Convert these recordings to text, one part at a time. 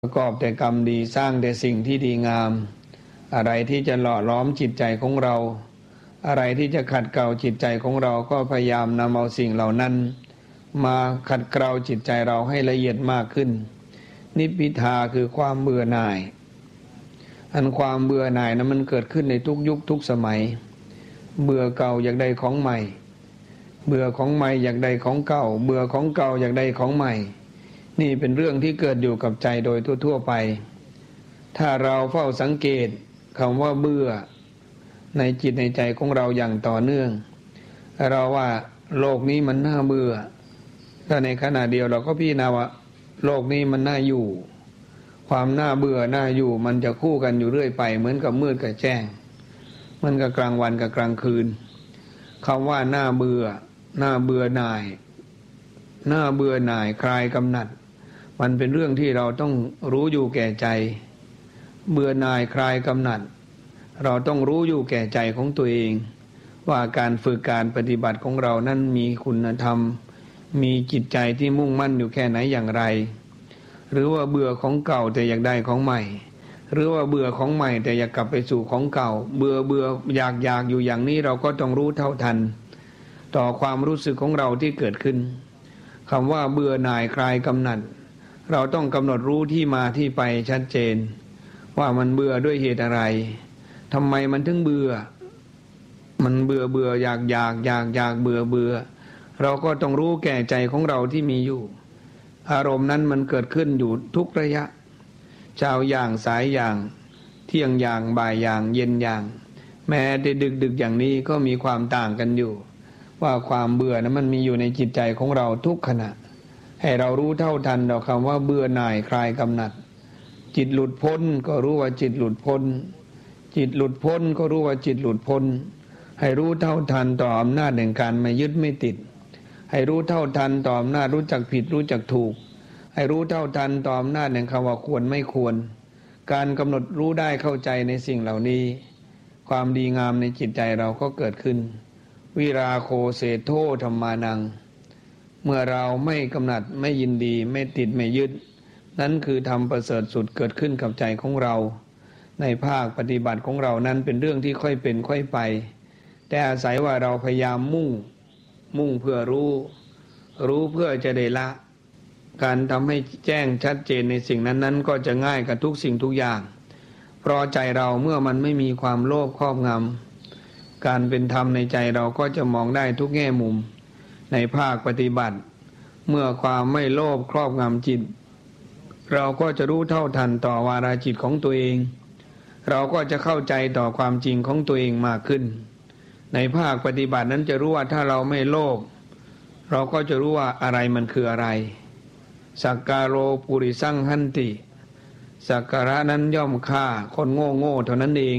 ประกอบแต่กรรมดีสร้างแต่สิ่งที่ดีงามอะไรที่จะหล่อล้อมจิตใจของเราอะไรที่จะขัดเกลาจิตใจของเราก็พยายามนำเอาสิ่งเหล่านั้นมาขัดเกลาจิตใจเราให้ละเอียดมากขึ้นนิพพิทาคือความเบื่อหน่ายความเบื่อหน่ายนั้นมันเกิดขึ้นในทุกยุคทุกสมัยเบื่อเก่าอยากได้ของใหม่เบื่อของใหม่อยากได้ของเก่าเบื่อของเก่าอยากได้ของใหม่นี่เป็นเรื่องที่เกิดอยู่กับใจโดยทั่วๆไปถ้าเราเฝ้าสังเกตคำว่าเบื่อในจิตในใจของเราอย่างต่อเนื่องเราว่าโลกนี้มันน่าเบื่อถ้าในขณะเดียวเราก็พิจารณาว่าโลกนี้มันน่าอยู่ความน่าเบื่อน่าอยู่มันจะคู่กันอยู่เรื่อยไปเหมือนกับมืดกับแจ้งมันกับกลางวันกับกลางคืนคำว่าน่าเบื่อน่าเบื่อหน่ายน่าเบื่อหน่ายคลายกำหนัดมันเป็นเรื่องที่เราต้องรู้อยู่แก่ใจเบื่อหน่ายคลายกำหนัดเราต้องรู้อยู่แก่ใจของตัวเองว่าการฝึกการปฏิบัติของเรานั้นมีคุณธรรมมีจิตใจที่มุ่งมั่นอยู่แค่ไหนอย่างไรหรือว่าเบื่อของเก่าแต่อยากได้ของใหม่หรือว่าเบื่อของใหม่แต่อยากกลับไปสู่ของเก่าเบื่ออยากอยู่อย่างนี้เราก็ต้องรู้เท่าทันต่อความรู้สึกของเราที่เกิดขึ้นคำว่าเบื่อหน่ายคลายกำหนัดเราต้องกำหนดรู้ที่มาที่ไปชัดเจนว่ามันเบื่อด้วยเหตุอะไรทำไมมันถึงเบื่อมันเบื่ออยากเบื่อเราก็ต้องรู้แก่ใจของเราที่มีอยู่อารมณ์นั้นมันเกิดขึ้นอยู่ทุกระยะเช้าอย่างสายอย่างเที่ยงอย่างบ่ายอย่างเย็นอย่างแม้แต่ดึกอย่างนี้ก็มีความต่างกันอยู่ว่าความเบื่อนั้นมันมีอยู่ในจิตใจของเราทุกขณะให้เรารู้เท่าทันเราคำว่าเบื่อหน่ายคลายกำหนัดจิตหลุดพ้นก็รู้ว่าจิตหลุดพ้นจิตหลุดพ้นก็รู้ว่าจิตหลุดพ้นให้รู้เท่าทันต่ออำนาจแห่งการไม่ยึดไม่ติดให้รู้เท่าทันต่ออำนาจรู้จักผิดรู้จักถูกให้รู้เท่าทันต่ออำนาจแห่งคำว่าควรไม่ควรการกำหนดรู้ได้เข้าใจในสิ่งเหล่านี้ความดีงามในจิตใจเราก็เกิดขึ้นวิราโคเสโธธรรมานังเมื่อเราไม่กำหนัดไม่ยินดีไม่ติดไม่ยึดนั้นคือธรรมประเสริฐสุดเกิดขึ้นกับใจของเราในภาคปฏิบัติของเรานั้นเป็นเรื่องที่ค่อยเป็นค่อยไปแต่อาศัยว่าเราพยายามมุ่งเพื่อรู้เพื่อจะได้ละการทำให้แจ้งชัดเจนในสิ่งนั้นก็จะง่ายกับทุกสิ่งทุกอย่างเพราะใจเราเมื่อมันไม่มีความโลภครอบงำการเป็นธรรมในใจเราก็จะมองได้ทุกแง่มุมในภาคปฏิบัติเมื่อความไม่โลภครอบงำจิตเราก็จะรู้เท่าทันต่อวาระจิตของตัวเองเราก็จะเข้าใจต่อความจริงของตัวเองมากขึ้นในภาคปฏิบัตินั้นจะรู้ว่าถ้าเราไม่โลภเราก็จะรู้ว่าอะไรมันคืออะไรสักการโรปุริสังหันติสักการะนั้นย่อมฆ่าคนโง่เท่านั้นเอง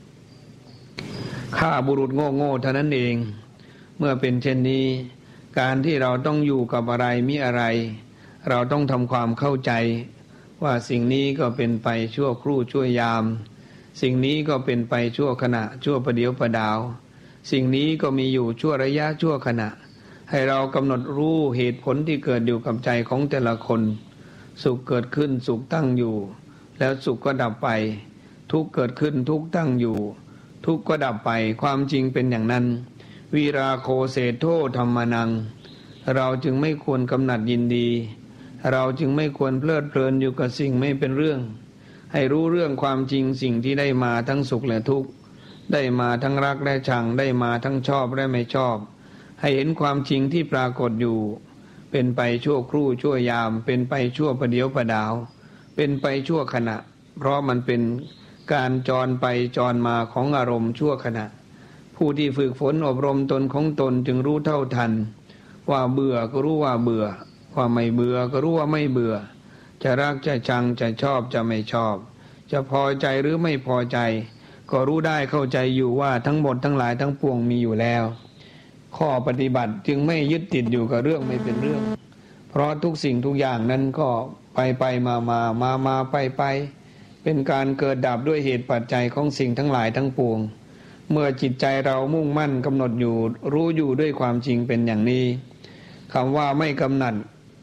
ฆ่าบุรุษโง่เท่านั้นเองเมื่อเป็นเช่นนี้การที่เราต้องอยู่กับอะไรมีอะไรเราต้องทำความเข้าใจว่าสิ่งนี้ก็เป็นไปชั่วครู่ชั่วยามสิ่งนี้ก็เป็นไปชั่วขณะชั่วประเดี๋ยวประดาวสิ่งนี้ก็มีอยู่ชั่วระยะชั่วขณะให้เรากำหนดรู้เหตุผลที่เกิดอยู่กับใจของแต่ละคนสุขเกิดขึ้นสุขตั้งอยู่แล้วสุขก็ดับไปทุกข์เกิดขึ้นทุกข์ตั้งอยู่ทุกข์ก็ดับไปความจริงเป็นอย่างนั้นวิราโคเสโธธรรมานังเราจึงไม่ควรกำหนัดยินดีเราจึงไม่ควรเพลิดเพลินอยู่กับสิ่งไม่เป็นเรื่องให้รู้เรื่องความจริงสิ่งที่ได้มาทั้งสุขและทุกข์ได้มาทั้งรักและชังได้มาทั้งชอบและไม่ชอบให้เห็นความจริงที่ปรากฏอยู่เป็นไปชั่วครู่ชั่วยามเป็นไปชั่วประเดี๋ยวประดาวเป็นไปชั่วขณะเพราะมันเป็นการจรไปจรมาของอารมณ์ชั่วขณะผู้ที่ฝึกฝนอบรมตนของตนจึงรู้เท่าทันว่าเบื่อก็รู้ว่าเบื่อว่าไม่เบื่อก็รู้ว่าไม่เบื่อจะรักจะชังจะชอบจะไม่ชอบจะพอใจหรือไม่พอใจก็รู้ได้เข้าใจอยู่ว่าทั้งหมดทั้งหลายทั้งปวงมีอยู่แล้วข้อปฏิบัติจึงไม่ยึดติดอยู่กับเรื่องไม่เป็นเรื่องเพราะทุกสิ่งทุกอย่างนั้นก็ไปมาไปเป็นการเกิดดับด้วยเหตุปัจจัยของสิ่งทั้งหลายทั้งปวงเมื่อจิตใจเรามุ่งมั่นกำหนดอยู่รู้อยู่ด้วยความจริงเป็นอย่างนี้คำว่าไม่กำหนัด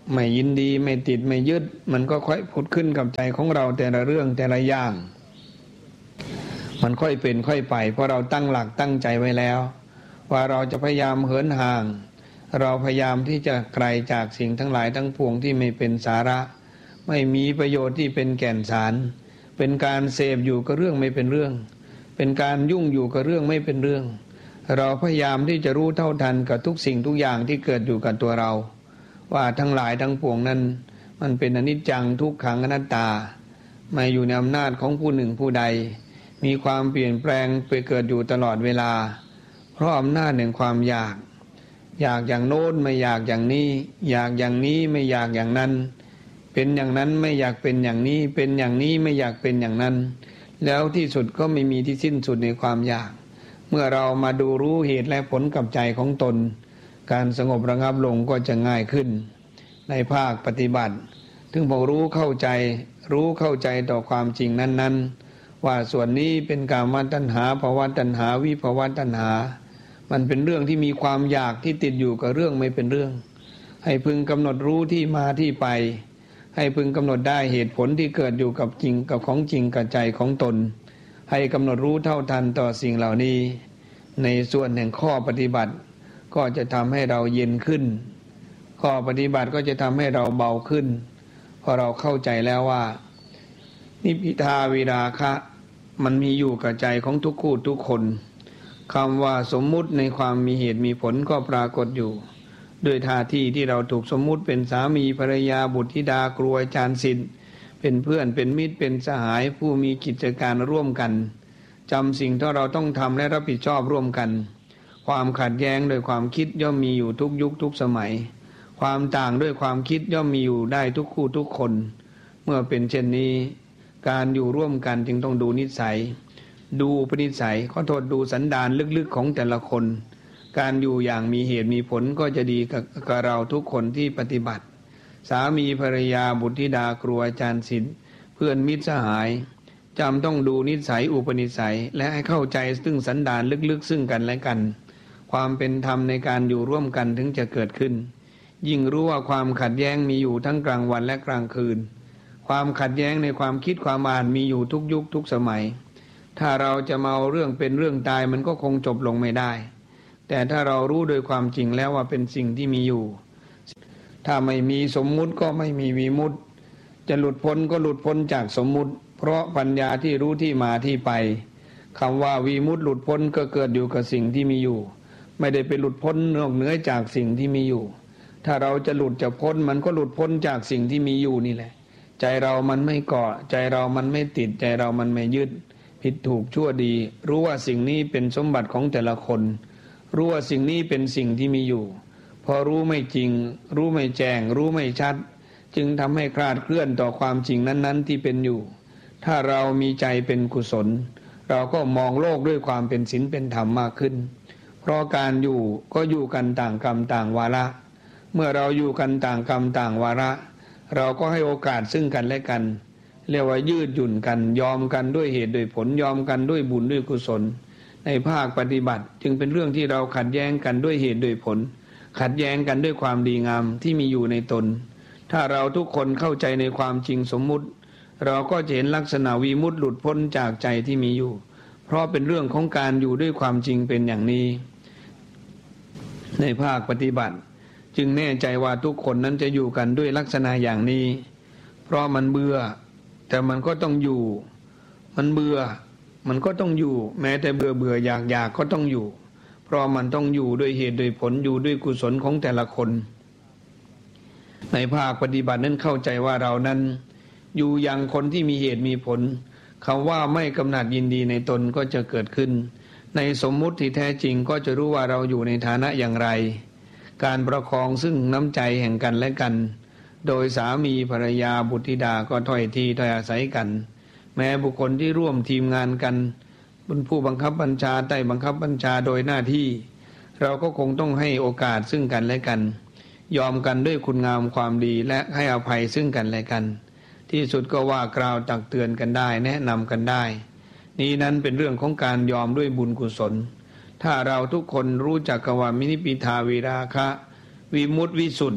ไม่ยินดีไม่ติดไม่ยึดมันก็ค่อยผุดขึ้นกับใจของเราแต่ละเรื่องแต่ละอย่างมันค่อยเป็นค่อยไปเพราะเราตั้งหลักตั้งใจไว้แล้วว่าเราจะพยายามเหินห่างเราพยายามที่จะไกลจากสิ่งทั้งหลายทั้งปวงที่ไม่เป็นสาระไม่มีประโยชน์ที่เป็นแก่นสารเป็นการเสพอยู่กับเรื่องไม่เป็นเรื่องเป็นการยุ่งอยู่กับเรื่องไม่เป็นเรื่องเราพยายามที่จะรู้เท่าทันกับทุกสิ่งทุกอย่างที่เกิดอยู่กับตัวเราว่าทั้งหลายทั้งปวงนั้นมันเป็นอนิจจังทุกขังอนัตตาไม่อยู่ในอำนาจของผู้หนึ่งผู้ใดมีความเปลี่ยนแปลงไปเกิดอยู่ตลอดเวลาเพราะอำนาจแห่งความอยากอย่างโน้นไม่อยากอย่างนี้อยากอย่างนี้ไม่อยากอย่างนั้นเป็นอย่างนั้นไม่อยากเป็นอย่างนี้เป็นอย่างนี้ไม่อยากเป็นอย่างนั้นแล้วที่สุดก็ไม่มีที่สิ้นสุดในความอยากเมื่อเรามาดูรู้เหตุและผลกับใจของตนการสงบระงับลงก็จะง่ายขึ้นในภาคปฏิบัติถึงพอรู้เข้าใจต่อความจริงนั้นๆว่าส่วนนี้เป็นกามตัณหาภวตัณหาวิภวตัณหามันเป็นเรื่องที่มีความอยากที่ติดอยู่กับเรื่องไม่เป็นเรื่องให้พึงกำหนดรู้ที่มาที่ไปให้พึงกำหนดได้เหตุผลที่เกิดอยู่กับจริงกับของจริงกับใจของตนให้กำหนดรู้เท่าทันต่อสิ่งเหล่านี้ในส่วนแห่งข้อปฏิบัติก็จะทำให้เราเย็นขึ้นข้อปฏิบัติก็จะทำให้เราเบาขึ้นพอเราเข้าใจแล้วว่านิพพิทาวิราคะมันมีอยู่กับใจของทุกคู่ทุกคนคำว่าสมมุติในความมีเหตุมีผลก็ปรากฏอยู่ด้วยท่าทีที่เราถูกสมมุติเป็นสามีภรรยาบุตรธิดาครูอาจารย์ศิษย์เป็นเพื่อนเป็นมิตรเป็นสหายผู้มีกิจการร่วมกันจำสิ่งที่เราต้องทำและรับผิดชอบร่วมกันความขัดแย้งโดยความคิดย่อมมีอยู่ทุกยุคทุกสมัยความต่างด้วยความคิดย่อมมีอยู่ได้ทุกคู่ทุกคนเมื่อเป็นเช่นนี้การอยู่ร่วมกันจึงต้องดูนิสัยดูอุปนิสัยขอโทษดูสันดานลึกๆของแต่ละคนการอยู่อย่างมีเหตุมีผลก็จะดีกับเราทุกคนที่ปฏิบัติสามีภรรยาบุตรธิดาครูอาจารย์ศิษย์เพื่อนมิตรสหายจำต้องดูนิสัยอุปนิสัยและให้เข้าใจซึ่งสันดานลึกๆซึ่งกันและกันความเป็นธรรมในการอยู่ร่วมกันถึงจะเกิดขึ้นยิ่งรู้ว่าความขัดแย้งมีอยู่ทั้งกลางวันและกลางคืนความขัดแย้งในความคิดความอ่านมีอยู่ทุกยุคทุกสมัยถ้าเราจะมาเอาเรื่องเป็นเรื่องตายมันก็คงจบลงไม่ได้แต่ถ้าเรารู้โดยความจริงแล้วว่าเป็นสิ่งที่มีอยู่ถ้าไม่มีสมมุติก็ไม่มีวิมุตติจะหลุดพ้นก็หลุดพ้นจากสมมุติเพราะปัญญาที่รู้ที่มาที่ไปคำว่าวิมุตติหลุดพ้นก็เกิดอยู่กับสิ่งที่มีอยู่ไม่ได้ไปหลุดพ้นนอกเหนือจากสิ่งที่มีอยู่ถ้าเราจะหลุดจะพ้นมันก็หลุดพ้นจากสิ่งที่มีอยู่นี่แหละใจเรามันไม่เกาะใจเรามันไม่ติดใจเรามันไม่ยึดผิดถูกชั่วดีรู้ว่าสิ่งนี้เป็นสมบัติของแต่ละคนรู้ว่าสิ่งนี้เป็นสิ่งที่มีอยู่พอรู้ไม่จริงรู้ไม่แจ้งรู้ไม่ชัดจึงทำให้คลาดเคลื่อนต่อความจริงนั้นๆที่เป็นอยู่ถ้าเรามีใจเป็นกุศลเราก็มองโลกด้วยความเป็นศีลเป็นธรรมมากขึ้นเพราะการอยู่ก็อยู่กันต่างกรรมต่างวาระเมื่อเราอยู่กันต่างกรรมต่างวาระเราก็ให้โอกาสซึ่งกันและกันเรียกว่ายืดหยุ่นกันยอมกันด้วยเหตุด้วยผลยอมกันด้วยบุญด้วยกุศลในภาคปฏิบัติจึงเป็นเรื่องที่เราขัดแย้งกันด้วยเหตุด้วยผลขัดแย้งกันด้วยความดีงามที่มีอยู่ในตนถ้าเราทุกคนเข้าใจในความจริงสมมุติเราก็จะเห็นลักษณะวิมุตติหลุดพ้นจากใจที่มีอยู่เพราะเป็นเรื่องของการอยู่ด้วยความจริงเป็นอย่างนี้ในภาคปฏิบัติจึงแน่ใจว่าทุกคนนั้นจะอยู่กันด้วยลักษณะอย่างนี้เพราะมันเบื่อแต่มันก็ต้องอยู่มันเบื่อมันก็ต้องอยู่แม้แต่เบื่ออยากก็ต้องอยู่เพราะมันต้องอยู่ด้วยเหตุด้วยผลอยู่ด้วยกุศลของแต่ละคนในภาคปฏิบัตินั้นเข้าใจว่าเรานั้นอยู่อย่างคนที่มีเหตุมีผลคำว่าไม่กำหนัดยินดีในตนก็จะเกิดขึ้นในสมมุติที่แท้จริงก็จะรู้ว่าเราอยู่ในฐานะอย่างไรการประคองซึ่งน้ำใจแห่งกันและกันโดยสามีภรรยาบุตรธิดาก็ถ้อยทีถ้อยอาศัยกันแม้บุคคลที่ร่วมทีมงานกันบนผู้บังคับบัญชาใต้บังคับบัญชาโดยหน้าที่เราก็คงต้องให้โอกาสซึ่งกันและกันยอมกันด้วยคุณงามความดีและให้อภัยซึ่งกันและกันที่สุดก็ว่ากล่าวตักเตือนกันได้แนะนำกันได้นี้นั้นเป็นเรื่องของการยอมด้วยบุญกุศลถ้าเราทุกคนรู้จักคำว่ามินิปิทาวิราคะวิมุตติวิสุทธิ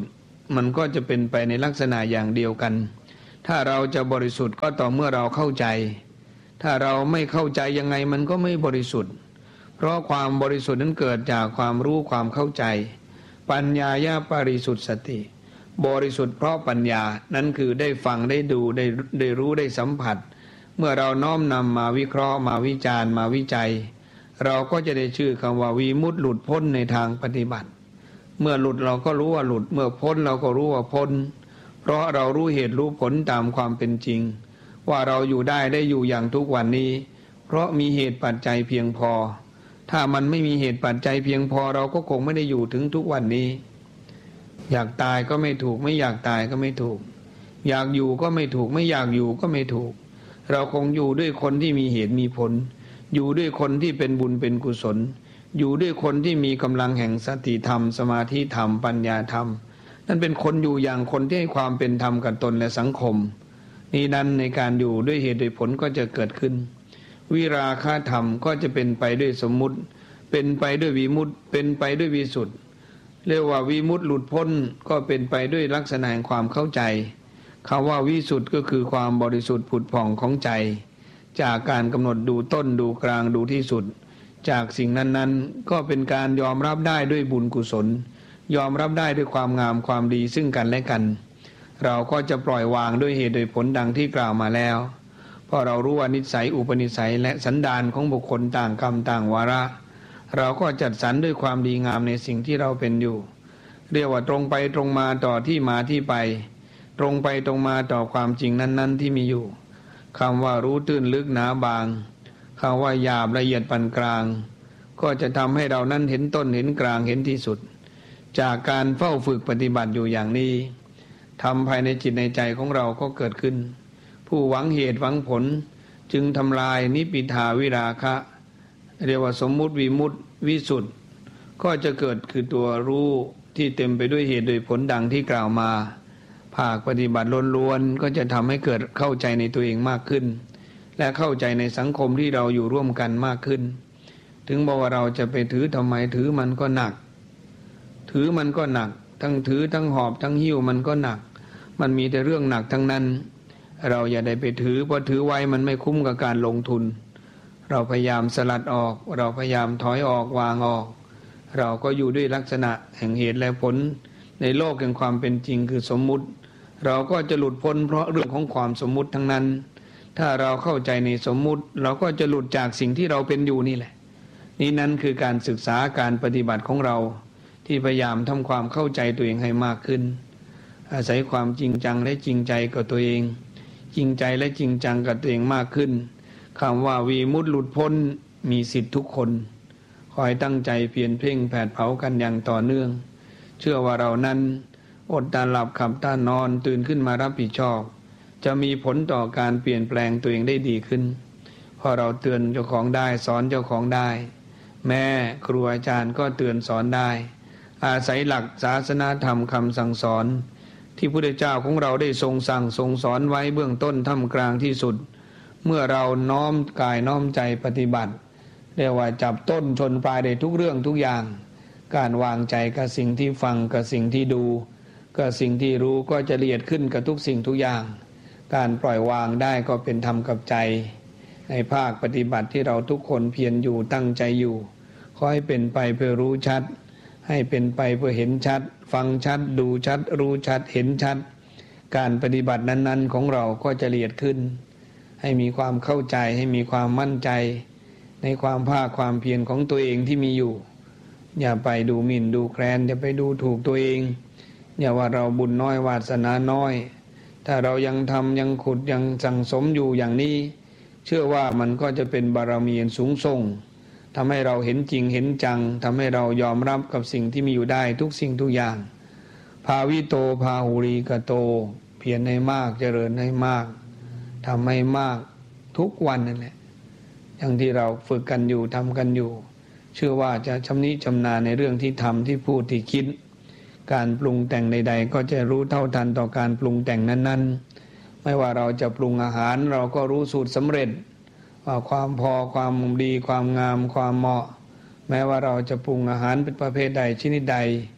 มันก็จะเป็นไปในลักษณะอย่างเดียวกันถ้าเราจะบริสุทธิ์ก็ต่อเมื่อเราเข้าใจถ้าเราไม่เข้าใจยังไงมันก็ไม่บริสุทธิ์เพราะความบริสุทธิ์นั้นเกิดจากความรู้ความเข้าใจปัญญายาปริสุทธิสติบริสุทธิ์เพราะปัญญานั้นคือได้ฟังได้ดูได้รู้ได้สัมผัสเมื่อเราน้อมนำมาวิเคราะห์มาวิจารณ์มาวิจัยเราก็จะได้ชื่อคำว่าวิมุตติหลุดพ้นในทางปฏิบัติเมื่อหลุดเราก็รู้ว่าหลุดเมื่อพ้นเราก็รู้ว่าพ้นเพราะเรารู้เหตุรู้ผลตามความเป็นจริงว่าเราอยู่ได้อยู่อย่างทุกวันนี้เพราะมีเหตุปัจจัยเพียงพอถ้ามันไม่มีเหตุปัจจัยเพียงพอเราก็คงไม่ได้อยู่ถึงทุกวันนี้อยากตายก็ไม่ถูกไม่อยากตายก็ไม่ถูกอยากอยู่ก็ไม่ถูกไม่อยากอยู่ก็ไม่ถูกเราคงอยู่ด้วยคนที่มีเหตุมีผลอยู่ด้วยคนที่เป็นบุญเป็นกุศลอยู่ด้วยคนที่มีกำลังแห่งสติธรรมสมาธิธรรมปัญญาธรรมนั่นเป็นคนอยู่อย่างคนที่ให้ความเป็นธรรมกับตนและสังคมนี้นั้นในการอยู่ด้วยเหตุด้วยผลก็จะเกิดขึ้นวิราคะธรรมก็จะเป็นไปด้วยสมมุติเป็นไปด้วยวิมุตติเป็นไปด้วยวิสุทธิเรียกว่าวิมุตติหลุดพ้นก็เป็นไปด้วยลักษณะแห่งความเข้าใจคำว่าวิสุทธิก็คือความบริสุทธิ์ผุดผ่องของใจจากการกำหนดดูต้นดูกลางดูที่สุดจากสิ่งนั้นๆก็เป็นการยอมรับได้ด้วยบุญกุศลยอมรับได้ด้วยความงามความดีซึ่งกันและกันเราก็จะปล่อยวางด้วยเหตุโดยผลดังที่กล่าวมาแล้วเพราะเรารู้ว่านิสัยอุปนิสัยและสันดานของบุคคลต่างกรรมต่างวาระเราก็จัดสรรด้วยความดีงามในสิ่งที่เราเป็นอยู่เรียกว่าตรงไปตรงมาต่อที่มาที่ไปตรงไปตรงมาต่อความจริงนั้นๆที่มีอยู่คำว่ารู้ตื้นลึกหนาบางคำว่าหยาบละเอียดปานกลางก็จะทำให้เรานั้นเห็นต้นเห็นกลางเห็นที่สุดจากการเฝ้าฝึกปฏิบัติอยู่อย่างนี้ทำภายในจิตในใจของเราก็เกิดขึ้นผู้หวังเหตุหวังผลจึงทำลายนิพพิทาวิราคะเรียกว่าสมมุติวิมุตติวิสุทธิก็จะเกิดคือตัวรู้ที่เต็มไปด้วยเหตุโดยผลดังที่กล่าวมาภาคปฏิบัติล้วนๆก็จะทำให้เกิดเข้าใจในตัวเองมากขึ้นและเข้าใจในสังคมที่เราอยู่ร่วมกันมากขึ้นถึงบอกว่าเราจะไปถือทำไมถือมันก็หนักถือมันก็หนักทั้งถือทั้งหอบทั้งหิ้วมันก็หนักมันมีแต่เรื่องหนักทั้งนั้นเราอย่าได้ไปถือเพราะถือไว้มันไม่คุ้มกับการลงทุนเราพยายามสลัดออกเราพยายามถอยออกวางออกเราก็อยู่ด้วยลักษณะแห่งเหตุและผลในโลกแห่งความเป็นจริงคือสมมุติเราก็จะหลุดพ้นเพราะเรื่องของความสมมุติทั้งนั้นถ้าเราเข้าใจในสมมุติเราก็จะหลุดจากสิ่งที่เราเป็นอยู่นี่แหละนี่นั้นคือการศึกษาการปฏิบัติของเราที่พยายามทำความเข้าใจตัวเองให้มากขึ้นอาศัยความจริงจังและจริงใจกับตัวเองจริงใจและจริงจังกับตัวเองมากขึ้นคำว่าวิมุตติหลุดพ้นมีสิทธิทุกคนคอยตั้งใจเพียรเพ่งแผดเผากันอย่างต่อเนื่องเชื่อว่าเรานั้นอดตาหลับขับตานอนตื่นขึ้นมารับผิดชอบจะมีผลต่อการเปลี่ยนแปลงตัวเองได้ดีขึ้นพอเราเตือนเจ้าของได้สอนเจ้าของได้แม่ครูอาจารย์ก็เตือนสอนได้อาศัยหลักศาสนาธรรมคำสั่งสอนที่พระพุทธเจ้าของเราได้ทรงสั่งทรงสอนไว้เบื้องต้นท่ามกลางที่สุดเมื่อเราน้อมกายน้อมใจปฏิบัติเรียกว่าจับต้นชนปลายได้ทุกเรื่องทุกอย่างการวางใจกับสิ่งที่ฟังกับสิ่งที่ดูกับสิ่งที่รู้ก็จะละเอียดขึ้นกับทุกสิ่งทุกอย่างการปล่อยวางได้ก็เป็นธรรมกับใจในภาคปฏิบัติที่เราทุกคนเพียรอยู่ตั้งใจอยู่ขอให้เป็นไปเพื่อรู้ชัดให้เป็นไปเพื่อเห็นชัดฟังชัดดูชัดรู้ชัดเห็นชัดการปฏิบัตินั้นๆของเราก็จะละเอียดขึ้นให้มีความเข้าใจให้มีความมั่นใจในความภาคความเพียรของตัวเองที่มีอยู่อย่าไปดูหมิ่นดูแคลนอย่าไปดูถูกตัวเองอย่าว่าเราบุญน้อยวาสนาน้อยถ้าเรายังทำยังขุดยังสั่งสมอยู่อย่างนี้เชื่อว่ามันก็จะเป็นบารมีอันสูงส่งทำให้เราเห็นจริงเห็นจังทำให้เรายอมรับกับสิ่งที่มีอยู่ได้ทุกสิ่งทุกอย่างภาวิโตภาหุรีกโตเพียรให้มากเจริญให้มากทำให้มากทุกวันนั่นแหละอย่างที่เราฝึกกันอยู่ทำกันอยู่เชื่อว่าจะชำนิชำนาญในเรื่องที่ทำที่พูดที่คิดการปรุงแต่งใดๆก็จะรู้เท่าทันต่อการปรุงแต่งนั้นๆไม่ว่าเราจะปรุงอาหารเราก็รู้สูตรสำเร็จว่าความพอความดีความงามความเหมาะแม้ว่าเราจะปรุงอาหารเป็นประเภทใดชนิดใด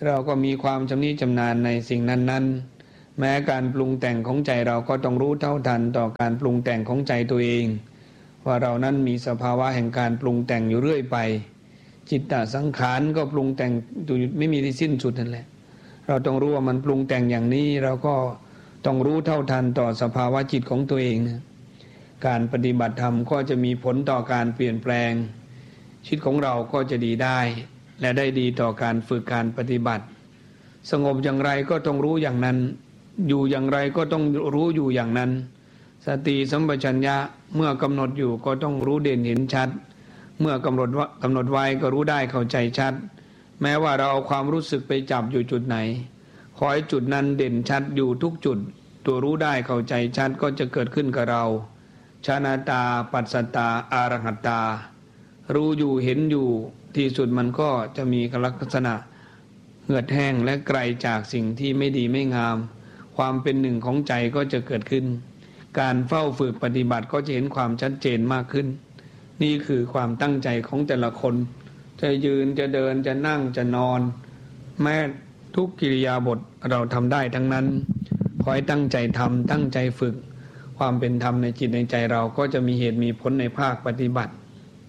เราก็มีความชำนิชำนาญในสิ่งนั้นๆแม้การปรุงแต่งของใจเราก็ต้องรู้เท่าทันต่อการปรุงแต่งของใจตัวเองว่าเรานั้นมีสภาวะแห่งการปรุงแต่งอยู่เรื่อยไปจิตตสังขารก็ปรุงแต่งอยู่ไม่มีที่สิ้นสุดนั่นแหละเราต้องรู้ว่ามันปรุงแต่งอย่างนี้เราก็ต้องรู้เท่าทันต่อสภาวะจิตของตัวเองนะการปฏิบัติธรรมก็จะมีผลต่อการเปลี่ยนแปลงชีวิตของเราก็จะดีได้และได้ดีต่อการฝึกการปฏิบัติสงบอย่างไรก็ต้องรู้อย่างนั้นอยู่อย่างไรก็ต้องรู้อยู่อย่างนั้นสติสัมปชัญญะเมื่อกำหนดอยู่ก็ต้องรู้เด่นเห็นชัดเมื่อกำหนดไว้ก็รู้ได้เข้าใจชัดแม้ว่าเราเอาความรู้สึกไปจับอยู่จุดไหนขอให้จุดนั้นเด่นชัดอยู่ทุกจุดตัวรู้ได้เข้าใจชัดก็จะเกิดขึ้นกับเราชานาตาปัสสตาอารัหัตตารู้อยู่เห็นอยู่ที่สุดมันก็จะมีลักษณะเหือดแห้งและไกลจากสิ่งที่ไม่ดีไม่งามความเป็นหนึ่งของใจก็จะเกิดขึ้นการเฝ้าฝึกปฏิบัติก็จะเห็นความชัดเจนมากขึ้นนี่คือความตั้งใจของแต่ละคนจะยืนจะเดินจะนั่งจะนอนแม้ทุกกิริยาบถเราทำได้ทั้งนั้นขอให้ตั้งใจทำตั้งใจฝึกความเป็นธรรมในจิตในใจเราก็จะมีเหตุมีผลในภาคปฏิบัติ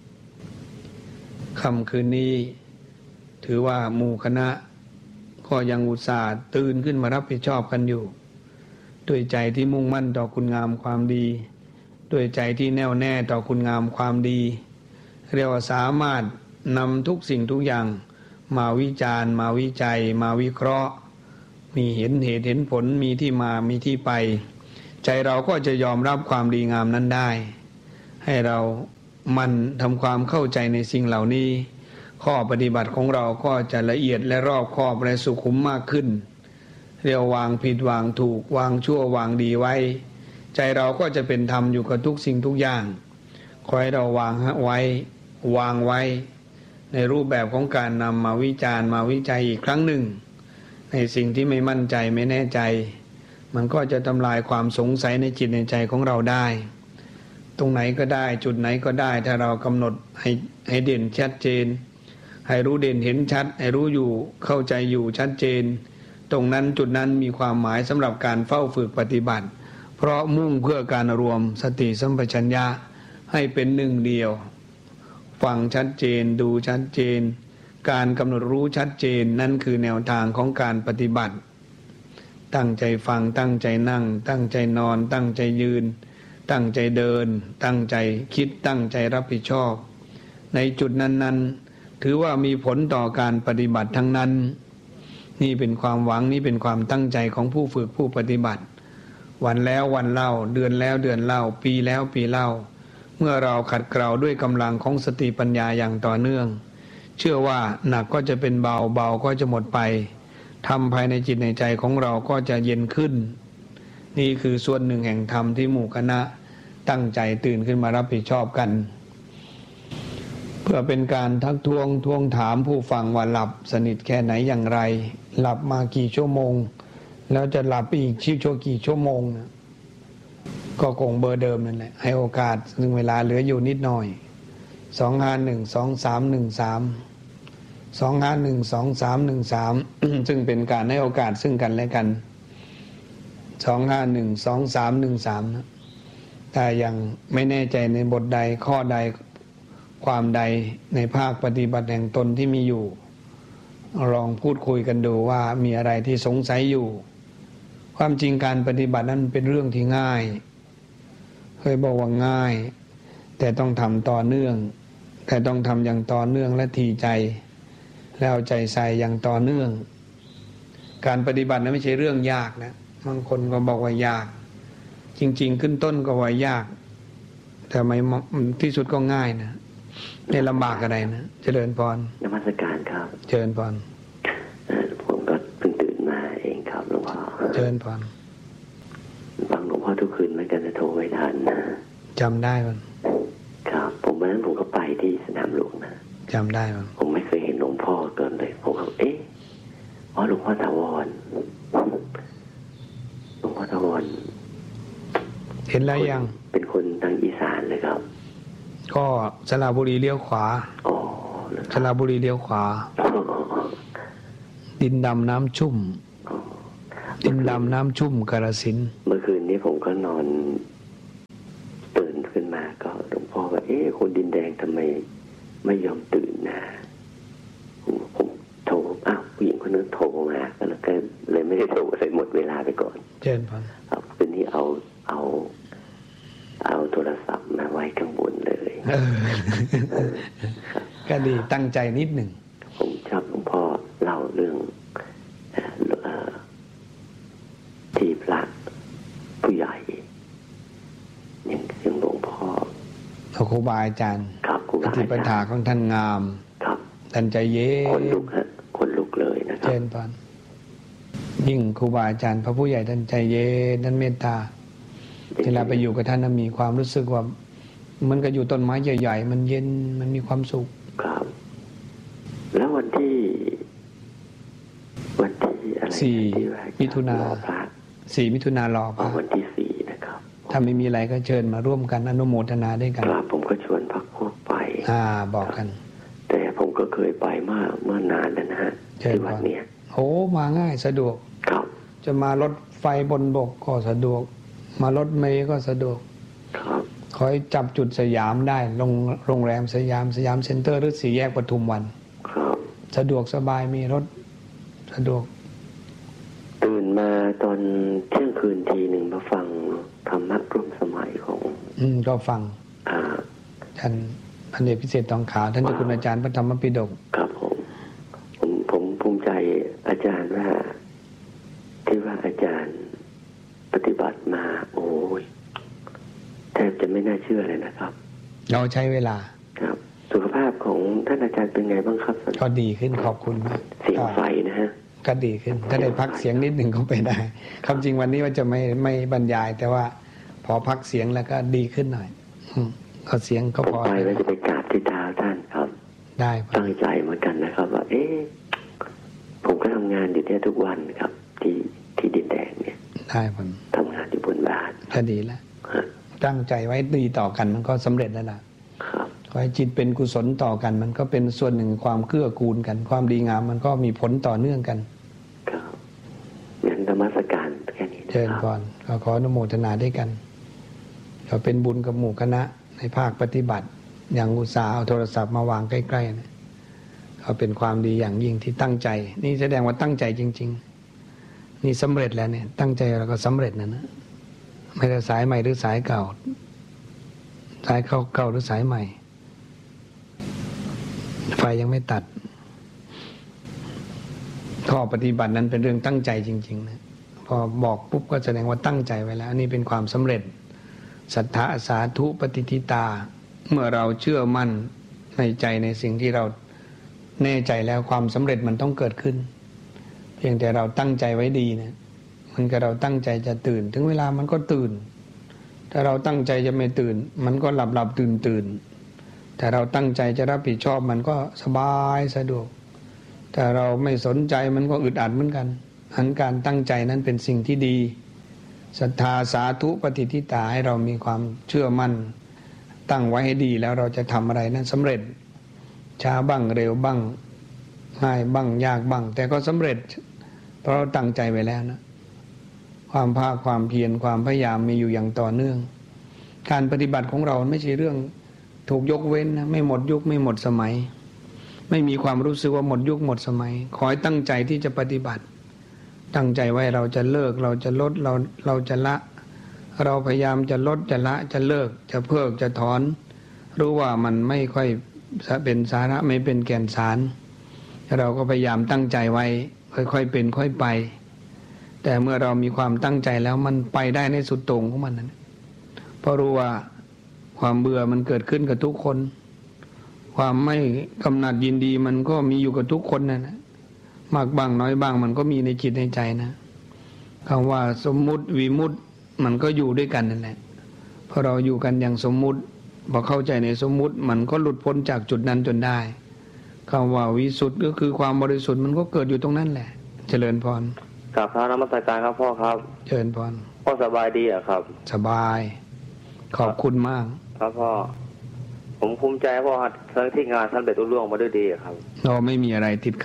ค่ำคืนนี้ถือว่าหมู่คณะก็ยังอุตส่าห์ตื่นขึ้นมารับผิดชอบกันอยู่ด้วยใจที่มุ่งมั่นต่อคุณงามความดีด้วยใจที่แน่วแน่ต่อคุณงามความดีเรียกว่าสามารถนำทุกสิ่งทุกอย่างมาวิจารณ์มาวิจัยมาวิเคราะห์มีเห็นเหตุเห็นผลมีที่มามีที่ไปใจเราก็จะยอมรับความดีงามนั้นได้ให้เรามันทำความเข้าใจในสิ่งเหล่านี้ข้อปฏิบัติของเราก็จะละเอียดและรอบคอบและสุขุมมากขึ้นเรียกวางผิดวางถูกวางชั่ววางดีไว้ใจเราก็จะเป็นธรรมอยู่กับทุกสิ่งทุกอย่างขอให้เราวางไว้วางไว้ในรูปแบบของการนำมาวิจารณ์มาวิจัยอีกครั้งหนึ่งในสิ่งที่ไม่มั่นใจไม่แน่ใจมันก็จะทำลายความสงสัยในจิตในใจของเราได้ตรงไหนก็ได้จุดไหนก็ได้ถ้าเรากำหนดให้เด่นชัดเจนให้รู้เด่นเห็นชัดให้รู้อยู่เข้าใจอยู่ชัดเจนตรงนั้นจุดนั้นมีความหมายสำหรับการเฝ้าฝึกปฏิบัติเพราะมุ่งเพื่อการรวมสติสัมปชัญญะให้เป็นหนึ่งเดียวฟังชัดเจนดูชัดเจนการกำหนดรู้ชัดเจนนั่นคือแนวทางของการปฏิบัติตั้งใจฟังตั้งใจนั่งตั้งใจนอนตั้งใจยืนตั้งใจเดินตั้งใจคิดตั้งใจรับผิดชอบในจุดนั้นๆถือว่ามีผลต่อการปฏิบัติทั้งนั้นนี่เป็นความหวังนี่เป็นความตั้งใจของผู้ฝึกผู้ปฏิบัติวันแล้ววันเล่าเดือนแล้วเดือนเล่าปีแล้วปีเล่าเมื่อเราขัดเกลาด้วยกำลังของสติปัญญาอย่างต่อเนื่องเชื่อว่าหนักก็จะเป็นเบาเบาก็จะหมดไปธรรมภายในจิตในใจของเราก็จะเย็นขึ้นนี่คือส่วนหนึ่งแห่งธรรมที่หมู่คณะตั้งใจตื่นขึ้นมารับผิดชอบกันเพื่อเป็นการทักท้วงถามผู้ฟังว่าหลับสนิทแค่ไหนอย่างไรหลับมากี่ชั่วโมงแล้วจะหลับอีกกี่ชั่วโมงนะก็คงเบอร์เดิมนั่นแหละให้โอกาสซึ่งเวลาเหลืออยู่นิดหน่อย2512313ซึ่งเป็นการให้โอกาสซึ่งกันและกัน2512313นะถ้ายังไม่แน่ใจในบทใดข้อใดความใดในภาคปฏิบัติแห่งตนที่มีอยู่ลองพูดคุยกันดูว่ามีอะไรที่สงสัยอยู่ความจริงการปฏิบัตินั้นเป็นเรื่องที่ง่ายเคยบอกว่าง่ายแต่ต้องทำต่อเนื่องแต่ต้องทำอย่างต่อเนื่องและถี่ใจแล้วใจใส่อย่างต่อเนื่องการปฏิบัตินั้นไม่ใช่เรื่องยากนะบางคนก็บอกว่ายากจริงๆขึ้นต้นก็ว่ายากแต่ไม่ที่สุดก็ง่ายนะไม่ลำบากอะไรนะเจริญพรนมัสการครับเจริญพรผมก็เพิ่งตื่นมาเองครับหลวงพ่อเจริญพรฟังหลวงพ่อทุกคืนเหมือนกันจะโทรไม่ทันนะจำได้ป่ะครับผมวันนั้นผมก็ไปที่สนามหลวงนะจำได้ป่ะผมไม่เคยเห็นหลวงพ่อก่อนเลยผมก็อ๋อหลวงพ่อถาวรหลวงพ่อถาวรเห็นแล้วยังเป็นคนทางอีสานเลยครับก็สระบุรีเลี้ยวขวาสระบุรีเลี้ยวขวาดินดำน้ำชุ่มดินดำน้ำชุ่มกาฬสินธุ์เมื่อคืนนี้ผมก็นอนตื่นขึ้นมาก็หลวงพ่อว่าคนดินแดงทำไมไม่ยอมตื่นนะผมโทรผู้หญิงคนนึงโทรมาก็เลยไม่ได้โทรเลยหมดเวลาไปก่อนเชิญพันคืนนี้เอาโทรศัพท์มาไว้ข้างบนเลยก็ดีตั้งใจนิดหนึ่งผมชอบหลวงพ่อเล่าเรื่องที่พระผู้ใหญ่อย่างหลวงพ่อครูบาอาจารย์ปฏิปทาของท่านงามท่านใจเย็นคนลุกเลยนะครับเชิญพันยิ่งครูบาอาจารย์พระผู้ใหญ่ท่านใจเย็นท่านเมตตาเวลาไปอยู่กับท่านมีความรู้สึกว่ามันก็อยู่ต้นไม้ใหญ่ๆมันเย็นมันมีความสุขครับแล้ววันที่อะไร 4 มิถุนารอพระวันที่4นะครับถ้าไม่มีอะไรก็เชิญมาร่วมกันอนุโมทนาด้วยกันครับผมก็ชวนพรรคพวกไปบอกกันแต่ผมก็เคยไปเมื่อนานแล้วนะฮะที่วัดเนี้ยโอ้มาง่ายสะดวกครับจะมารถไฟบนบกก็สะดวกมารถเมล์ก็สะดวกครับคอยจับจุดสยามได้โรงแรมสยามเซ็นเตอร์หรือ4 แยกปทุมวันครับสะดวกสบายมีรถสะดวกตื่นมาตอนเที่ยงคืนทีหนึ่งมาฟังธรรมะร่วมสมัยของก็ฟังท่านพันเอกพิเศษทองขาวท่านเจ้าคุณอาจารย์พระธรรมปิฎกครับผมภูมิใจอาจารย์ว่าที่ว่าอาจารย์ปฏิบัติมาโอ้ยแทบจะไม่น่าเชื่อเลยนะครับเราใช้เวลาครับสุขภาพของท่านอาจารย์เป็นไงบ้างครับก็ดีขึ้นขอบคุณมากเสียงไฟนะฮะก็ดีขึ้นถ้าได้พักเสียงนิดหนึ่งก็ไปได้ความจริงวันนี้ว่าจะไม่บรรยายแต่ว่าพอพักเสียงแล้วก็ดีขึ้นหน่อยก็เสียงก็พอไปแล้วจะไปกราบที่เท้าท่านครับได้ตั้งใจเหมือนกันนะครับว่าผมก็ทำงานอยู่ที่ทุกวันครับที่ดินแดงเนี่ยได้ผมทำงานอยู่บนบ้านก็ดีแล้วตั้งใจไว้ดีต่อกันมันก็สำเร็จแล้วล่ะขอให้จิตเป็นกุศลต่อกันมันก็เป็นส่วนหนึ่งความเกื้อกูลกันความดีงามมันก็มีผลต่อเนื่องกันครับงั้นนมัสการแค่นี้เชิญก่อนขออนุโมทนาด้วยกันเราเป็นบุญกับหมู่คณะในภาคปฏิบัติอย่างอุตสาห์เอาโทรศัพท์มาวางใกล้ๆนะเขาเป็นความดีอย่างยิ่งที่ตั้งใจนี่แสดงว่าตั้งใจจริงๆนี่สำเร็จแล้วเนี่ยตั้งใจเราก็สำเร็จนะไม่ได้สายใหม่หรือสายเก่าสายเก่าหรือสายใหม่ไฟยังไม่ตัดข้อปฏิบัตินั้นเป็นเรื่องตั้งใจจริงๆนะพอบอกปุ๊บก็แสดงว่าตั้งใจไว้แล้วนี่เป็นความสำเร็จศรัทธาสาธุปฏิทิตาเมื่อเราเชื่อมั่นในใจในสิ่งที่เราแน่ใจแล้วความสำเร็จมันต้องเกิดขึ้นเพียงแต่เราตั้งใจไว้ดีนะมันก็เราตั้งใจจะตื่นถึงเวลามันก็ตื่นถ้าเราตั้งใจจะไม่ตื่นมันก็หลับตื่นแต่เราตั้งใจจะรับผิดชอบมันก็สบายสะดวกแต่เราไม่สนใจมันก็อึดอัดเหมือนกันการตั้งใจนั้นเป็นสิ่งที่ดีศรัทธาสาธุปฏิทิตาให้เรามีความเชื่อมั่นตั้งไว้ให้ดีแล้วเราจะทำอะไรนั้นสำเร็จช้าบ้างเร็วบ้างง่ายบ้างยากบ้างแต่ก็สำเร็จเพราะเราตั้งใจไว้แล้วนะความภาคความเพียรความพยายามมีอยู่อย่างต่อเนื่องการปฏิบัติของเราไม่ใช่เรื่องถูกยกเว้นนะไม่หมดยุคไม่หมดสมัยไม่มีความรู้สึกว่าหมดยุคหมดสมัยขอให้ตั้งใจที่จะปฏิบัติตั้งใจไว้เราจะเลิกเราจะลดเราจะละเราพยายามจะลดจะละจะเลิกจะเพิกจะถอนรู้ว่ามันไม่ค่อยเป็นสาระไม่เป็นแก่นสารเราก็พยายามตั้งใจไว้ค่อยๆเป็นค่อยไปแต่เมื่อเรามีความตั้งใจแล้วมันไปได้ในสุดโต่งของมันนะเพราะรู้ว่าความเบื่อมันเกิดขึ้นกับทุกคนความไม่กำหนัดยินดีมันก็มีอยู่กับทุกคนนะมากบ้างน้อยบ้างมันก็มีในจิตในใจนะคำว่าสมมุติวิมุตติมันก็อยู่ด้วยกันนั่นแหละเพราะเราอยู่กันอย่างสมมุติพอเข้าใจในสมมุติมันก็หลุดพ้นจากจุดนั้นจนได้คำว่าวิสุทธิ์ก็คือความบริสุทธิ์มันก็เกิดอยู่ตรงนั้นแหละเจริญพรกราบพระนมัสการครับพ่อครับเจริญพรพ่อสบายดีอ่ะครับสบายขอบคุณมากครับพ่อผมภูมิใจพ่อที่งานท่านเบ็ดรุ่งมาด้วยดีครับเราไม่มีอะไรติดขัด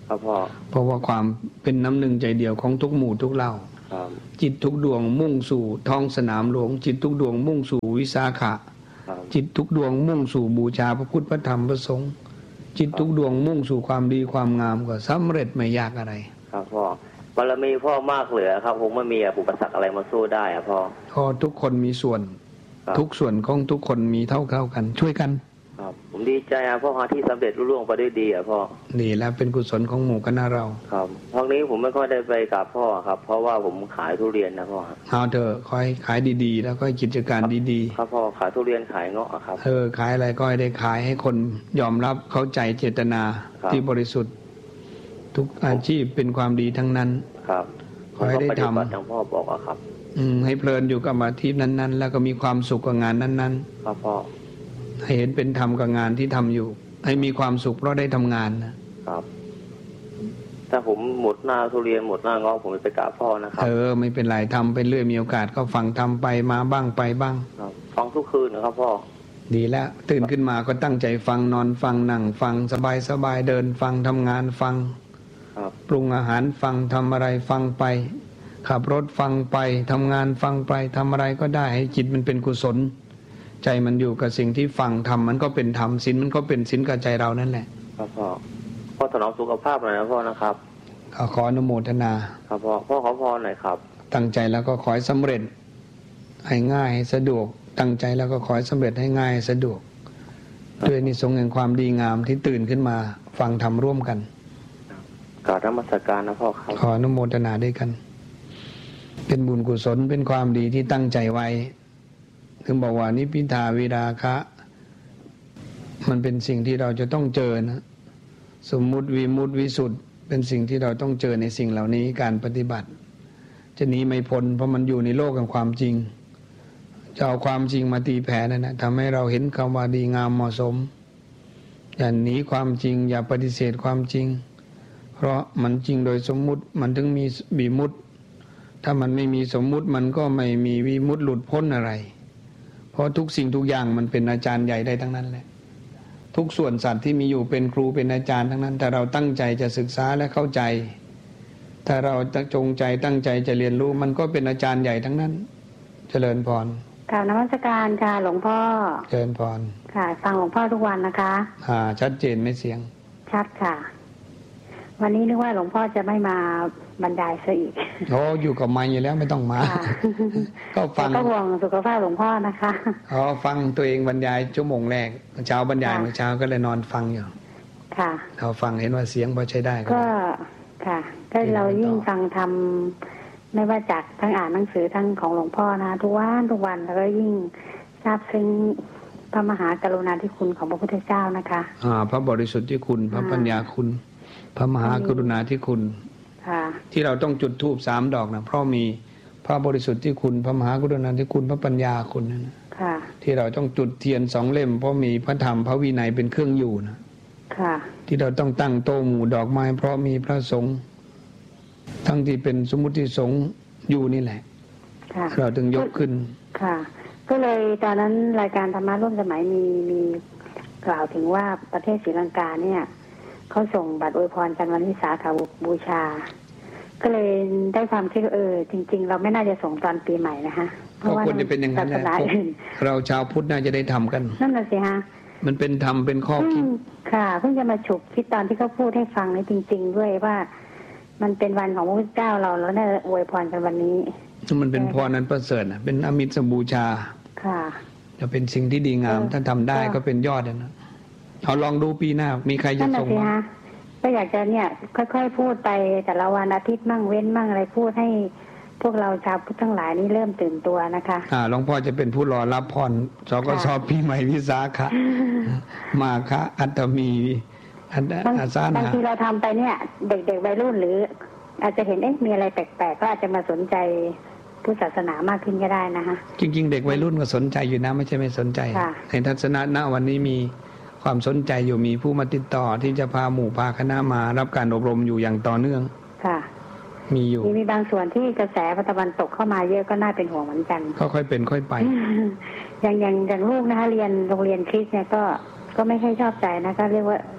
ครับพ่อเพราะว่าความเป็นน้ำหนึ่งใจเดียวของทุกหมู่ทุกเหล่าจิตทุกดวงมุ่งสู่ท้องสนามหลวงจิตทุกดวงมุ่งสู่วิสาขะจิตทุกดวงมุ่งสู่บูชาพระพุทธพระธรรมพระสงฆ์จิตทุกดวงมุ่งสู่ความดีความงามก็สำเร็จไม่ยากอะไรครับพ่อบารมีพ่อมากเหลือครับผมไม่มีอุปสรรคอะไรมาสู้ได้พ่อทุกคนมีส่วนทุกส่วนของทุกคนมีเท่ากันช่วยกันครับผมดีใจพ่อที่สำเร็จรุ่งเรืองไปได้ดีพ่อดีแล้วเป็นกุศลของหมู่คณะเราครับครั้งนี้ผมไม่ค่อยได้ไปกับพ่อครับเพราะว่าผมขายทุเรียนนะพ่อเอาเถอะคอยขายดีๆแล้วก็กิจการดีๆครับพ่อขายทุเรียนขายเงาะครับขายอะไรก็ให้ได้ขายให้คนยอมรับเข้าใจเจตนาที่บริสุทธิ์ทุกอาชีพเป็นความดีทั้งนั้นครับขอให้ได้ทำอย่างพ่อบอกครับให้เพลินอยู่กับอาชีพนั้นๆแล้วก็มีความสุขกับงานนั้นๆครับพ่อให้เห็นเป็นธรรมกับงานที่ทำอยู่ให้มีความสุขเพราะได้ทำงานนะครับถ้าผมหมดหน้าทุเรียนหมดหน้าเงาะผมไปกราบพ่อนะครับไม่เป็นไรทำไปเรื่อยมีโอกาสก็ฟังทำไปมาบ้างไปบ้างฟังทุกคืนนะครับพ่อดีแล้วตื่นขึ้นมาก็ตั้งใจฟังนอนฟังนั่งฟังสบายเดินฟังทำงานฟังปรุงอาหารฟังทำอะไรฟังไปขับรถฟังไปทำงานฟังไปทำอะไรก็ได้ให้จิตมันเป็นกุศลใจมันอยู่กับสิ่งที่ฟังทำมันก็เป็นธรรมศีลมันก็เป็นศีลกับใจเรานั่นแหละครับพ่อถนอมสุขภาพหน่อยนะพ่อนะครับขออนุโมทนาครับพ่อขอพรหน่อยครับตั้งใจแล้วก็ขอให้สำเร็จให้ง่ายให้สะดวกตั้งใจแล้วก็ขอให้สำเร็จให้ง่ายสะดวกด้วยนิสงส์แห่งความดีงามที่ตื่นขึ้นมาฟังธรรมร่วมกันกราบนมัสการนะพ่อครับขออนุโมทนาด้วยกันเป็นบุญกุศลเป็นความดีที่ตั้งใจไว้ถึงบอกว่านิพพิทาวิราคะมันเป็นสิ่งที่เราจะต้องเจอนะสมมุติวิมุตติวิสุทธิ์เป็นสิ่งที่เราต้องเจอในสิ่งเหล่านี้การปฏิบัติจะหนีไม่พ้นเพราะมันอยู่ในโลกแห่งความจริงจะเอาความจริงมาตีแผ่นั่นนะทำให้เราเห็นคำว่าดีงามเหมาะสมอย่าหนีความจริงอย่าปฏิเสธความจริงเพราะมันจริงโดยสมมุติมันถึงมีวิมุตติถ้ามันไม่มีสมมุติมันก็ไม่มีวิมุตติหลุดพ้นอะไรเพราะทุกสิ่งทุกอย่างมันเป็นอาจารย์ใหญ่ได้ทั้งนั้นแหละทุกส่วนสัตว์ที่มีอยู่เป็นครูเป็นอาจารย์ทั้งนั้นแต่เราตั้งใจจะศึกษาและเข้าใจถ้าเราจงใจตั้งใจจะเรียนรู้มันก็เป็นอาจารย์ใหญ่ทั้งนั้นเจริญพรค่ะนมัสการค่ะหลวงพ่อเจริญพรค่ะฟังหลวงพ่อทุกวันนะคะชัดเจนไหมเสียงชัดค่ะวันนี้นึกว่าหลวงพ่อจะไม่มาบรรยายซะอีกอยู่กับไม้อยู่แล้วไม่ต้องมาก็ฟังก็ห่วงสุขภาพหลวงพ่อนะคะฟังตัวเองบรรยายชั่วโมงแรกเช้าบรรยายเมื่อเช้าก็เลยนอนฟังอยู่ค่ะเราฟังเห็นว่าเสียงพอใช้ได้ก็ค่ะก็เรายิ่งฟังทำไม่ว่าจากทั้งอ่านหนังสือทั้งของหลวงพ่อนะทุกวันแล้วก็ยิ่งทราบซึ้งพระมหากรุณาธิคุณของพระพุทธเจ้านะคะพระบริสุทธิ์ที่คุณพระปัญญาคุณพระมหากรุณาธิคุณที่เราต้องจุดธูป3 ดอกนะเพราะมีพระบริสุทธิ์ที่คุณพระมหากรุณาธิคุณพระปัญญาคุณนั่นที่เราต้องจุดเทียน2 เล่มเพราะมีพระธรรมพระวินัยเป็นเครื่องอยู่นะที่เราต้องตั้งโต๊ะหมู่ดอกไม้เพราะมีพระสงฆ์ทั้งที่เป็นสมมุติสงฆ์อยู่นี่แหละเราถึงยกขึ้นค่ะก็เลยตอนนั้นรายการธรรมะร่วมสมัยมีกล่าวถึงว่าประเทศศรีลังกาเนี่ยเขาส่งบัตรอวยพรกันวันวิสาขบูชาก็เลยได้ความคิดจริงๆเราไม่น่าจะส่งตอนปีใหม่นะคะเพราะว่าควรจะเป็นอย่างนั้นเราชาวพุทธน่าจะได้ทำกันนั่นน่ะสิฮะมันเป็นธรรมเป็นข้อคิดค่ะเพิ่งจะมาฉุกคิดตอนที่เขาพูดให้ฟังนี่จริงๆด้วยว่ามันเป็นวันของพระพุทธเจ้าเราแล้วน่าอวยพรกันวันนี้มันเป็นพรนั้นประเสริฐเป็นอมิตรบูชาค่ะจะเป็นสิ่งที่ดีงามถ้าทำได้ก็เป็นยอดนะเอาลองดูปีหน้ามีใครจะส่งมาก็อยากจะเนี่ยค่อยๆพูดไปแต่ละวันอาทิตย์มั่งเว้นมั่งอะไรพูดให้พวกเราชาวพุทธทั้งหลายนี่เริ่มตื่นตัวนะคะหลวงพ่อจะเป็นผู้รอรับพรสกสปีใหม่วิสาขะมาคะอัตมีอาสานะบางทีเราทำไปเนี่ยเด็กๆวัยรุ่นหรืออาจจะเห็นมีอะไรแปลกๆก็อาจจะมาสนใจพุทธศาสนามากขึ้นก็ได้นะคะจริงๆเด็กวัยรุ่นก็สนใจอยู่นะไม่ใช่ไม่สนใจในทัศนะณวันนี้มีความสนใจอยู่มีผู้มาติดต่อที่จะพาหมู่พาคณะมารับการอบรมอยู่อย่างต่อเนื่องค่ะมีอยู่มีบางส่วนที่กระแสตะวันตกเข้ามาเยอะก็น่าเป็นห่วงเหมือนกันค่อยเป็นค่อยไปอย่างลูกนะคะเรียนโรงเรียนคริสต์เนี่ยก็ไม่ค่อยชอบใจนะก็เรียกว่า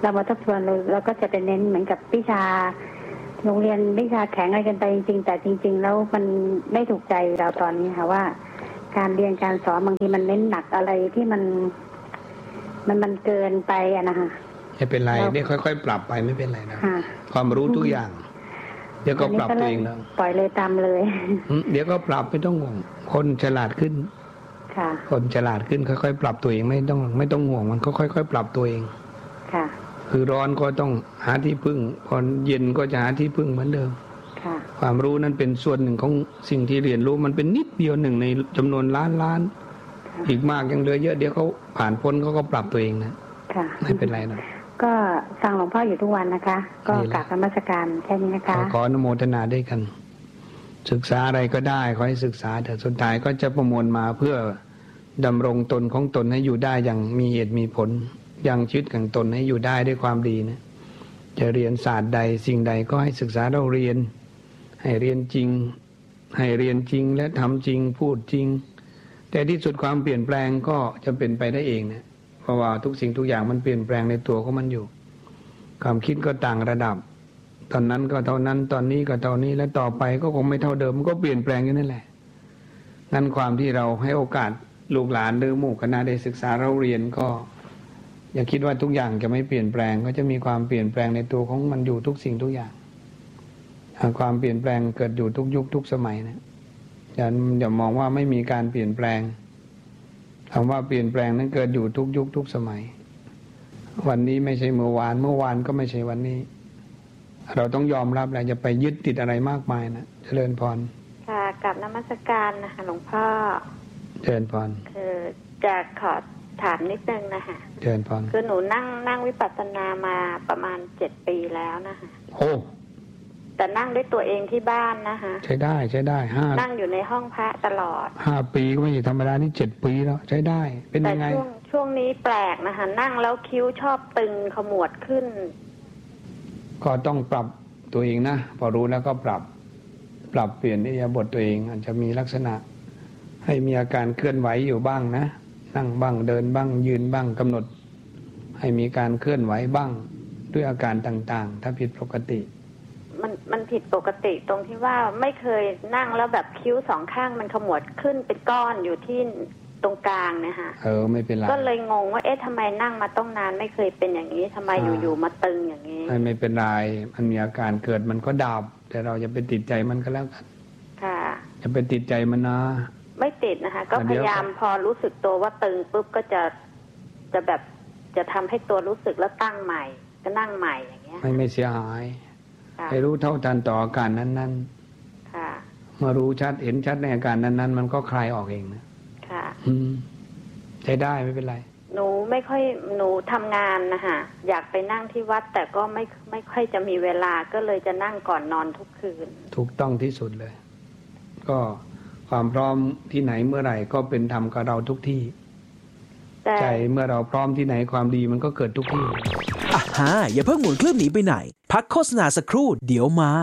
เรามาทบทวนเราก็จะเป็นเน้นเหมือนกับวิชาโรงเรียนวิชาแข็งอะไรกันไปจริงๆแต่จริงๆแล้วมันไม่ถูกใจเราตอนนี้ค่ะว่าการเรียนการสอนบางทีมันเน้นหนักอะไรที่มันเกินไปอะนะคะไม่เป็นไรนี่ค่อยๆปรับไปไม่เป็นไรนะความรู้ทุกอย่างเดี๋ยวก็ปรับตัวเองแล้วปล่อยเลยตามเลยเดี๋ยวก็ปรับไม่ต้องห่วงคนฉลาดขึ้นค่ะคนฉลาดขึ้นค่อยๆปรับตัวเองไม่ต้องห่วงมันก็ค่อยๆปรับตัวเองค่ะคือร้อนก็ต้องหาที่พึ่งพอเย็นก็จะหาที่พึ่งเหมือนเดิมค่ะความรู้นั้นเป็นส่วนหนึ่งของสิ่งที่เรียนรู้มันเป็นนิดเดียวหนึ่งในจำนวนล้านอีกมากยังเหลือเยอะเดี๋ยวเขาผ่านพ้นเขาก็ปรับตัวเองนะค่ะไม่เป็นไรนะก็ฟังหลวงพ่ออยู่ทุกวันนะคะก็กราบนมัสการแค่นี้นะคะขออนุโมทนาด้วยกันศึกษาอะไรก็ได้ขอให้ศึกษาแต่สุดท้ายก็จะประมวลมาเพื่อดำรงตนของตนให้อยู่ได้อย่างมีเหตุมีผลยังชีวิตของตนให้อยู่ได้ด้วยความดีนะจะเรียนศาสตร์ใดสิ่งใดก็ให้ศึกษาเราเรียนให้เรียนจริงให้เรียนจริงและทำจริงพูดจริงแต่ที่สุดความเปลี่ยนแปลงก็จะเป็นไปได้เองนะเพราะว่าทุกสิ่งทุกอย่างมันเปลี่ยนแปลงในตัวของมันอยู่ความคิดก็ต่างระดับตอนนั้นก็เท่านั้นตอนนี้ก็เท่านี้และต่อไปก็คงไม่เท่าเดิมมันก็เปลี่ยนแปลงอยู่นั่นแหละงั้นความที่เราให้โอกาสลูกหลานหรือหมู่คณะได้ศึกษาเราเรียนก็อย่าคิดว่าทุกอย่างจะไม่เปลี่ยนแปลงก็จะมีความเปลี่ยนแปลงในตัวของมันอยู่ทุกสิ่งทุกอย่างความเปลี่ยนแปลงเกิดอยู่ทุกยุคทุกสมัยนะอย่ามองว่าไม่มีการเปลี่ยนแปลงคำว่าเปลี่ยนแปลงนั้นเกิดอยู่ทุกยุคทุกสมัยวันนี้ไม่ใช่เมื่อวานก็ไม่ใช่วันนี้เราต้องยอมรับแหละอย่าไปยึดติดอะไรมากมายนะเจริญพรค่ะกับนมัสการนะคะหลวงพ่อเจริญพรคือจะขอถามนิดนึงนะคะเจริญพรคือหนูนั่งวิปัสสนามาประมาณ7 ปีแล้วนะคะโอ้แต่นั่งด้วยตัวเองที่บ้านนะคะใช้ได้นั่งอยู่ในห้องพระตลอด 5 ปีก็ไม่ใช่ธรรมดานี่7 ปีแล้วใช้ได้เป็นยังไงแต่ช่วงนี้แปลกนะคะนั่งแล้วคิ้วชอบตึงขมวดขึ้นก็ต้องปรับตัวเองนะพอรู้แล้วก็ปรับเปลี่ยนอิริยาบถตัวเองอาจจะมีลักษณะให้มีอาการเคลื่อนไหวอยู่บ้างนะนั่งบ้างเดินบ้างยืนบ้างกำหนดให้มีการเคลื่อนไหวบ้างด้วยอาการต่างๆถ้าผิดปกติมันผิดปกติตรงที่ว่าไม่เคยนั่งแล้วแบบคิ้ว2 ข้างมันขมวดขึ้นเป็นก้อนอยู่ที่ตรงกลางนะคะไม่เป็นไรก็เลยงงว่าทำไมนั่งมาต้องนานไม่เคยเป็นอย่างนี้ทำไมอยู่ๆมาตึงอย่างนี้ไม่เป็นไรมันมีอาการเกิดมันก็ดับแต่เราจะไปติดใจมันก็แล้วกันค่ะจะไปติดใจมันนะไม่ติดนะคะก็พยายามพอรู้สึกตัวว่าตึงปุ๊บก็จะแบบจะทำให้ตัวรู้สึกแล้วตั้งใหม่ก็นั่งใหม่อย่างเงี้ยไม่เสียหายให้รู้เท่าทันต่ออาการนั้นๆค่ะเมื่อรู้ชัดเห็นชัดในอาการนั้นๆมันก็คลายออกเองนะค่ะใช้ได้ไม่เป็นไรหนูทำงานนะคะอยากไปนั่งที่วัดแต่ก็ไม่ค่อยจะมีเวลาก็เลยจะนั่งก่อนนอนทุกคืนถูกต้องที่สุดเลยก็ความพร้อมที่ไหนเมื่อไหร่ก็เป็นธรรมกับเราทุกที่ใจเมื่อเราพร้อมที่ไหนความดีมันก็เกิดทุกที่อย่าเพิ่งหมุนเครื่องหนีไปไหนพักโฆษณาสักครู่เดี๋ยวมา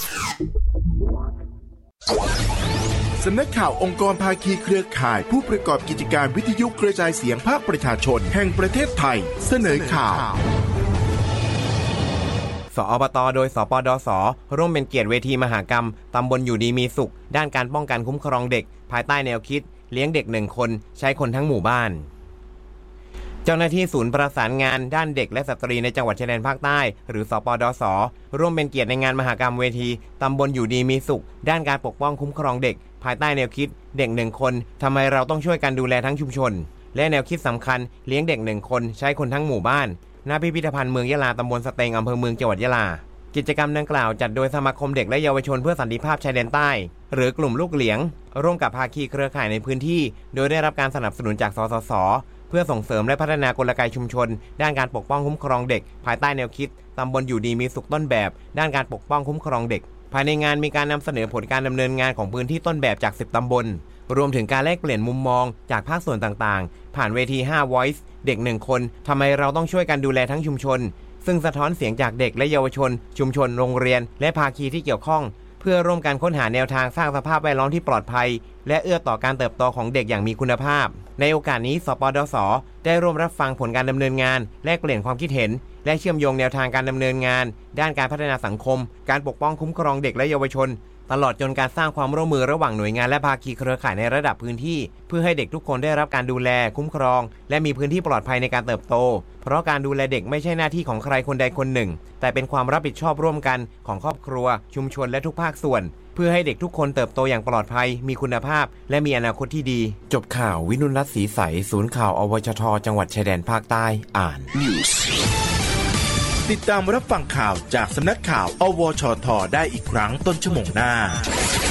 สำนักข่าวองค์กรภาคีเครือข่ายผู้ประกอบกิจการวิทยุกระจายเสียงภาคประชาชนแห่งประเทศไทยเสนอข่าวสอบต.โดยสปดส.ร่วมเป็นเกียรติเวทีมหกรรมตำบลอยู่ดีมีสุขด้านการป้องกันคุ้มครองเด็กภายใต้แนวคิดเลี้ยงเด็ก1 คนใช้คนทั้งหมู่บ้านเจ้าหน้าที่ศูนย์ประสานงานด้านเด็กและสตรีในจังหวัดชายแดนภาคใต้หรือสปดส.ร่วมเป็นเกียรติในงานมหกรรมเวทีตำบลอยู่ดีมีสุขด้านการปกป้องคุ้มครองเด็กภายใต้แนวคิดเด็ก1 คนทำไมเราต้องช่วยกันดูแลทั้งชุมชนและแนวคิดสำคัญเลี้ยงเด็ก1 คนใช้คนทั้งหมู่บ้านณพิพิธภัณฑ์เมืองยะลาตำบลสเตงอำเภอเมืองจังหวัดยะลากิจกรรมดังกล่าวจัดโดยสมาคมเด็กและเยาวชนเพื่อสันติภาพชายแดนใต้หรือกลุ่มลูกเหลียงร่วมกับภาคีเครือข่ายในพื้นที่โดยได้รับการสนับสนุนจากสสส.เพื่อส่งเสริมและพัฒนากลไกชุมชนด้านการปกป้องคุ้มครองเด็กภายใต้แนวคิดตำบลอยู่ดีมีสุขต้นแบบด้านการปกป้องคุ้มครองเด็กภายในงานมีการนำเสนอผลการดำเนินงานของพื้นที่ต้นแบบจาก10 ตำบลรวมถึงการแลกเปลี่ยนมุมมองจากภาคส่วนต่างๆผ่านเวที5 Voice เด็ก1 คนทำไมเราต้องช่วยกันดูแลทั้งชุมชนซึ่งสะท้อนเสียงจากเด็กและเยาวชนชุมชนโรงเรียนและภาคีที่เกี่ยวข้องเพื่อร่วมกันค้นหาแนวทางสร้างสภาพแวดล้อมที่ปลอดภัยและเอื้อต่อการเติบโตของเด็กอย่างมีคุณภาพในโอกาสนี้สปดส.ได้ร่วมรับฟังผลการดำเนินงานแลกเปลี่ยนความคิดเห็นและเชื่อมโยงแนวทางการดำเนินงานด้านการพัฒนาสังคมการปกป้องคุ้มครองเด็กและเยาวชนตลอดจนการสร้างความร่วมมือระหว่างหน่วยงานและภาคีเครือข่ายในระดับพื้นที่เพื่อให้เด็กทุกคนได้รับการดูแลคุ้มครองและมีพื้นที่ปลอดภัยในการเติบโตเพราะการดูแลเด็กไม่ใช่หน้าที่ของใครคนใดคนหนึ่งแต่เป็นความรับผิดชอบร่วมกันของครอบครัวชุมชนและทุกภาคส่วนเพื่อให้เด็กทุกคนเติบโตอย่างปลอดภัยมีคุณภาพและมีอนาคตที่ดีจบข่าววินุรัตน์ศรีใสศูนย์ข่าวอวชทจังหวัดชายแดนภาคใต้อ่านติดตามรับฟังข่าวจากสำนักข่าวอวชทได้อีกครั้งต้นชั่วโมงหน้า